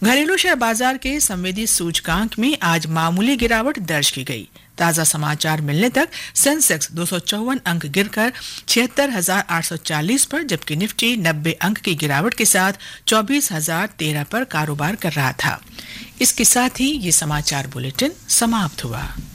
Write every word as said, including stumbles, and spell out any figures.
घरेलू शेयर बाजार के संवेदी सूचकांक में आज मामूली गिरावट दर्ज की गई। ताजा समाचार मिलने तक सेंसेक्स दो सौ चौवन अंक गिरकर छिहत्तर हजार आठ सौ चालीस पर, जबकि निफ्टी नब्बे अंक की गिरावट के साथ चौबीस हजार तेरह पर कारोबार कर रहा था। इसके साथ ही ये समाचार बुलेटिन समाप्त हुआ।